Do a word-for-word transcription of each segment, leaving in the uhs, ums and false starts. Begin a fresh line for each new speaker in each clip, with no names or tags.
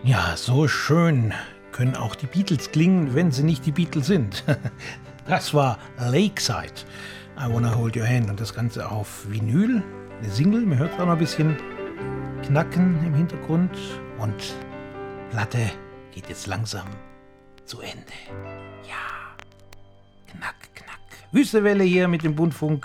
Ja, so schön können auch die Beatles klingen, wenn sie nicht die Beatles sind. Das war Lakeside, I Wanna Hold Your Hand, und das Ganze auf Vinyl, eine Single, man hört auch noch ein bisschen Knacken im Hintergrund und Platte geht jetzt langsam zu Ende. Ja, knack, knack. Wüstewelle hier mit dem Bundfunk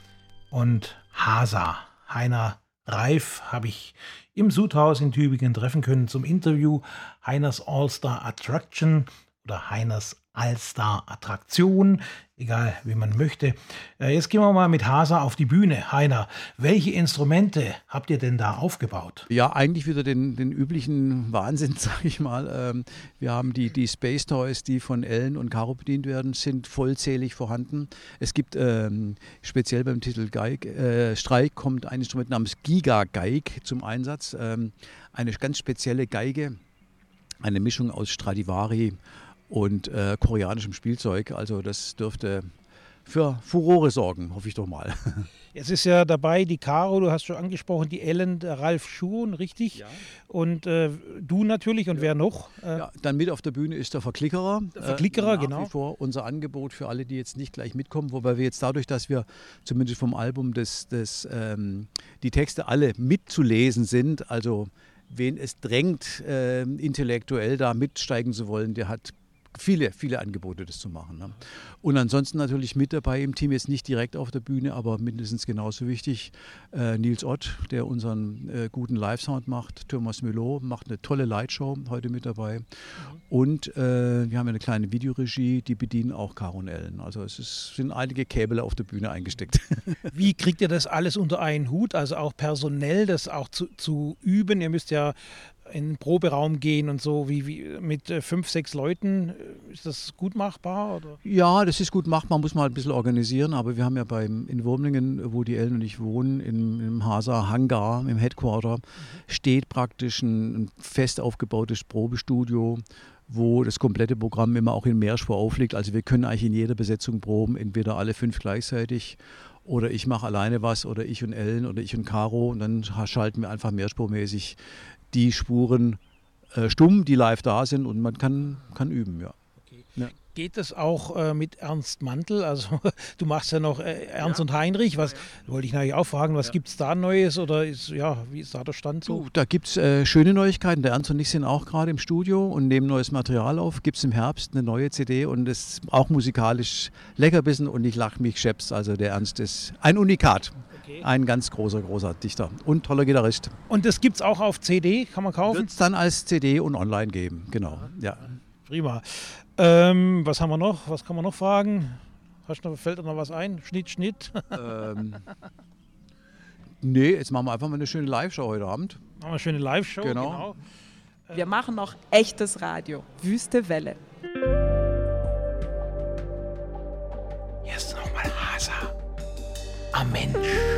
und Hasa, Heiner Reif, habe ich im Sudhaus in Tübingen treffen können zum Interview. Heiners All-Star Attraction oder Heiners All-Star Attraktion, egal wie man möchte. Jetzt gehen wir mal mit Hasa auf die Bühne. Heiner, welche Instrumente habt ihr denn da aufgebaut?
Ja, eigentlich wieder den, den üblichen Wahnsinn, sage ich mal. Wir haben die, die Space Toys, die von Ellen und Caro bedient werden, sind vollzählig vorhanden. Es gibt ähm, speziell beim Titel Geig, äh, Streik kommt ein Instrument namens Giga Geig zum Einsatz. Ähm, eine ganz spezielle Geige, eine Mischung aus Stradivari und äh, koreanischem Spielzeug. Also das dürfte für Furore sorgen, hoffe ich doch mal.
Jetzt ist ja dabei die Caro, du hast schon angesprochen, die Ellen, der Ralf Schuhn, richtig?
Ja.
Und äh, du natürlich und
ja.
wer noch? Äh,
ja, dann mit auf der Bühne ist der Verklickerer.
Der Verklickerer,
äh, nach
genau.
Wie vor unser Angebot für alle, die jetzt nicht gleich mitkommen, wobei wir jetzt dadurch, dass wir zumindest vom Album des, des, ähm, die Texte alle mitzulesen sind, also wen es drängt, äh, intellektuell da mitsteigen zu wollen, der hat viele, viele Angebote, das zu machen. Ne? Und ansonsten natürlich mit dabei im Team, jetzt nicht direkt auf der Bühne, aber mindestens genauso wichtig, äh, Nils Ott, der unseren äh, guten Live-Sound macht, Thomas Müllow macht eine tolle Lightshow heute mit dabei. Mhm. Und äh, wir haben eine kleine Videoregie, die bedienen auch Caro und Ellen. Also es ist, sind einige Käbel auf der Bühne eingesteckt.
Wie kriegt ihr das alles unter einen Hut, also auch personell das auch zu, zu üben? Ihr müsst ja in den Proberaum gehen und so, wie, wie mit äh, fünf, sechs Leuten, ist das gut machbar? Oder?
Ja, das ist gut machbar, muss man halt ein bisschen organisieren, aber wir haben ja beim, in Wurmlingen, wo die Ellen und ich wohnen, im, im Hasa Hangar, im Headquarter, mhm. steht praktisch ein, ein fest aufgebautes Probestudio, wo das komplette Programm immer auch in Mehrspur aufliegt. Also wir können eigentlich in jeder Besetzung proben, entweder alle fünf gleichzeitig oder ich mache alleine was oder ich und Ellen oder ich und Caro, und dann schalten wir einfach mehrspurmäßig die Spuren äh, stumm, die live da sind, und man kann, kann üben, ja.
Okay.
Ja.
Geht das auch äh, mit Ernst Mantel? Also du machst ja noch äh, Ernst ja. und Heinrich. Was ja, ja. wollte ich natürlich auch fragen, was ja. gibt es da Neues oder ist, ja, wie ist da der Stand so?
Du, da gibt es äh, schöne Neuigkeiten. Der Ernst und ich sind auch gerade im Studio und nehmen neues Material auf. Gibt es im Herbst eine neue C D und es ist auch musikalisch Leckerbissen und ich lach mich scheps. Also der Ernst ist ein Unikat. Okay. Ein ganz großer, großer Dichter und toller Gitarrist.
Und das gibt es auch auf C D, kann man kaufen?
Wird es dann als C D und online geben, genau. Ja.
Prima. Ähm, was haben wir noch? Was kann man noch fragen? Hast du, fällt dir noch was ein? Schnitt, Schnitt?
Ähm, nee, jetzt machen wir einfach mal eine schöne Live-Show heute Abend.
Machen wir eine schöne Live-Show,
genau.
genau.
Wir machen noch echtes Radio. Wüste Welle.
Jetzt nochmal Hasa. Am Mensch.